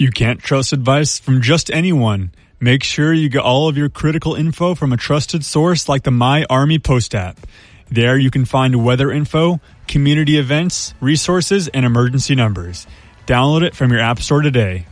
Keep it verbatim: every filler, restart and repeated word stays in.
You can't trust advice from just anyone. Make sure you get all of your critical info from a trusted source like the My Army Post app. There you can find weather info, community events, resources, and emergency numbers. Download it from your app store today.